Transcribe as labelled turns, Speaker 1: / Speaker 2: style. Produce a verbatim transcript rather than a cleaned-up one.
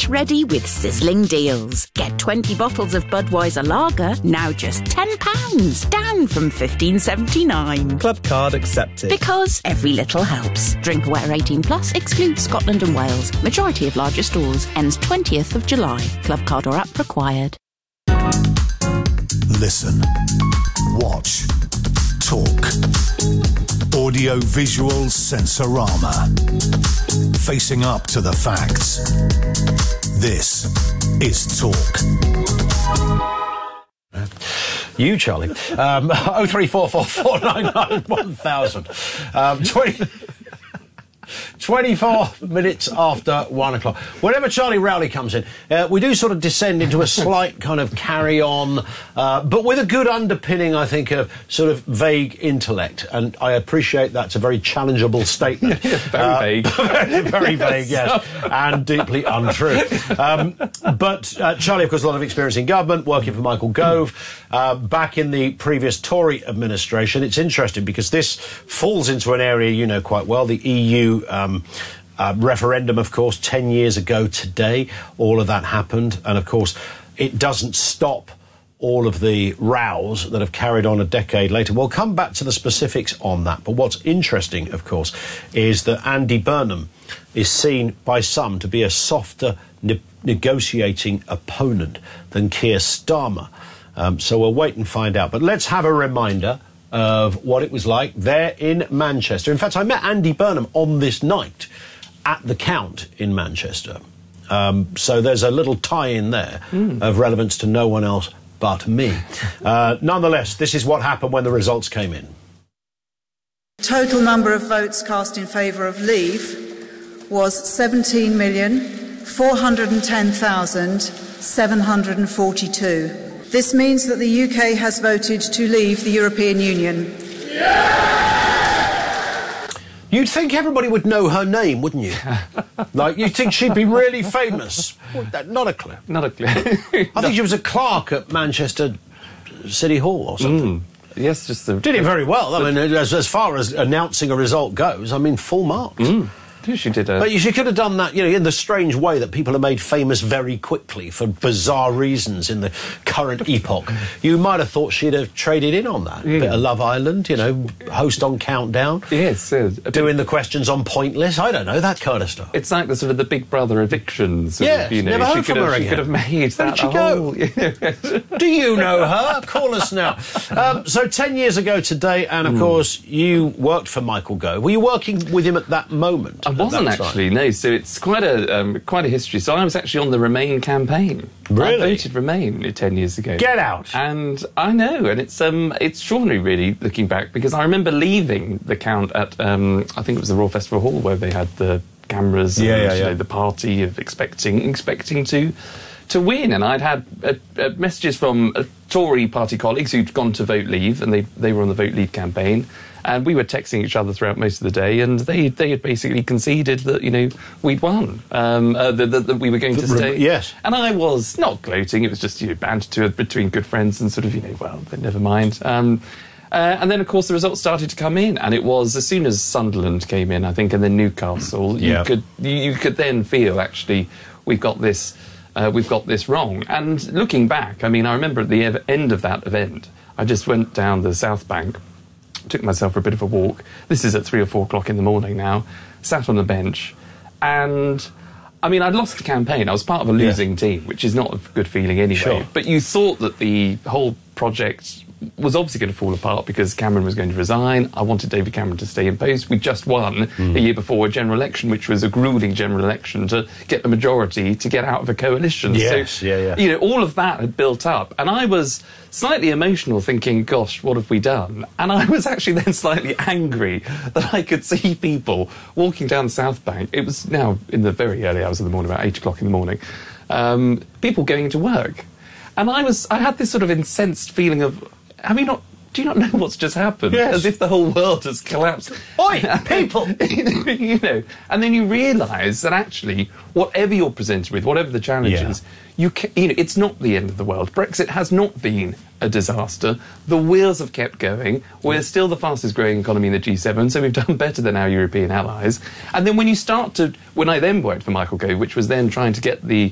Speaker 1: Get ready with sizzling deals. Get twenty bottles of Budweiser Lager, now just ten pounds, down from fifteen seventy-nine.
Speaker 2: Club card accepted.
Speaker 1: Because every little helps. Drink aware eighteen plus, excludes Scotland and Wales. Majority of larger stores. Ends twentieth of July. Club card or app required.
Speaker 3: Listen. Watch. Talk. Audio-visual sensorama. Facing up to the facts. This is Talk.
Speaker 4: You, Charlie. Um, oh three four four, four nine nine, one thousand. Um, twenty... twenty-four minutes after one o'clock. Whenever Charlie Rowley comes in, uh, we do sort of descend into a slight kind of carry-on, uh, but with a good underpinning, I think, of sort of vague intellect. And I appreciate that's a very challengeable statement.
Speaker 5: very
Speaker 4: uh,
Speaker 5: vague.
Speaker 4: very, very vague, yes, and deeply untrue. Um, but uh, Charlie, of course, a lot of experience in government, working for Michael Gove, uh, back in the previous Tory administration. It's interesting because this falls into an area you know quite well, the E U Um, uh, referendum, of course, ten years ago today. All of that happened. And, of course, it doesn't stop all of the rows that have carried on a decade later. We'll come back to the specifics on that. But what's interesting, of course, is that Andy Burnham is seen by some to be a softer ne- negotiating opponent than Keir Starmer. Um, so we'll wait and find out. But let's have a reminder of what it was like there in Manchester. In fact, I met Andy Burnham on this night at the Count in Manchester. Um, so there's a little tie-in there mm. of relevance to no one else but me. uh, nonetheless, this is what happened when the results came in.
Speaker 6: Total number of votes cast in favour of leave was seventeen million, four hundred ten thousand, seven hundred forty-two. This means that the U K has voted to leave the European Union.
Speaker 4: You'd think everybody would know her name, wouldn't you? Like, you'd think she'd be really famous. Not a clue.
Speaker 5: Not a clue.
Speaker 4: I think she was a clerk at Manchester City Hall or something.
Speaker 5: Mm. Yes, just the...
Speaker 4: Did it very well. I mean, as, as far as announcing a result goes, I mean, full marks.
Speaker 5: Mm. She did a...
Speaker 4: But she could have done that, you know, in the strange way that people are made famous very quickly for bizarre reasons in the current epoch. You might have thought she'd have traded in on that.
Speaker 5: Yeah.
Speaker 4: A bit of Love Island, you know, host on Countdown.
Speaker 5: Yes. Uh,
Speaker 4: doing the questions on Pointless. I don't know, that kind of stuff.
Speaker 5: It's like the sort of the Big Brother evictions.
Speaker 4: Yes,
Speaker 5: you know,
Speaker 4: never heard
Speaker 5: she
Speaker 4: from
Speaker 5: could
Speaker 4: her
Speaker 5: have,
Speaker 4: again.
Speaker 5: She could have made
Speaker 4: Where
Speaker 5: that
Speaker 4: did she
Speaker 5: whole...
Speaker 4: go? Do you know her? Call us now. Um, so ten years ago today, and of mm. course, you worked for Michael Gove. Were you working with him at that moment?
Speaker 5: I wasn't actually. No, so it's quite a um, quite a history. So I was actually on the Remain campaign.
Speaker 4: Really?
Speaker 5: I voted Remain ten years ago.
Speaker 4: Get out!
Speaker 5: And I know, and it's um it's extraordinary, really, looking back, because I remember leaving the Count at um I think it was the Royal Festival Hall where they had the cameras
Speaker 4: yeah,
Speaker 5: and
Speaker 4: yeah,
Speaker 5: you
Speaker 4: yeah.
Speaker 5: know, the party of expecting expecting to to win, and I'd had uh, uh, messages from uh, Tory party colleagues who'd gone to vote Leave, and they they were on the Vote Leave campaign. And we were texting each other throughout most of the day, and they they had basically conceded that, you know, we'd won, um, uh, that, that, that we were going to stay.
Speaker 4: Yes.
Speaker 5: And I was not gloating, it was just, you know, banter to between good friends and sort of, you know, well, but never mind. Um, uh, and then, of course, the results started to come in, and it was as soon as Sunderland came in, I think, and then Newcastle, you
Speaker 4: yeah.
Speaker 5: could you, you could then feel, actually, we've got this, uh, we've got this wrong. And looking back, I mean, I remember at the ev- end of that event, I just went down the South Bank, took myself for a bit of a walk. This is at three or four o'clock in the morning now. Sat on the bench, and I mean, I'd lost the campaign. I was part of a losing yeah. team, which is not a good feeling anyway.
Speaker 4: Sure.
Speaker 5: But you thought that the whole project was obviously going to fall apart because Cameron was going to resign. I wanted David Cameron to stay in post. We just won mm. a year before a general election, which was a gruelling general election to get a majority to get out of a coalition.
Speaker 4: Yes,
Speaker 5: so,
Speaker 4: yeah, yeah.
Speaker 5: you know, all of that had built up, and I was slightly emotional, thinking, "Gosh, what have we done?" And I was actually then slightly angry that I could see people walking down the South Bank. It was now in the very early hours of the morning, about eight o'clock in the morning. Um, people going to work, and I was, I had this sort of incensed feeling of, have you not? Do you not know what's just happened?
Speaker 4: Yes.
Speaker 5: As if the whole world has collapsed.
Speaker 4: Oi, people!
Speaker 5: You know, and then you realise that actually, whatever you're presented with, whatever the challenge
Speaker 4: Yeah.
Speaker 5: is, you, ca- you know, it's not the end of the world. Brexit has not been a disaster. The wheels have kept going. We're still the fastest growing economy in the G seven, so we've done better than our European allies. And then when you start to, when I then worked for Michael Gove, which was then trying to get the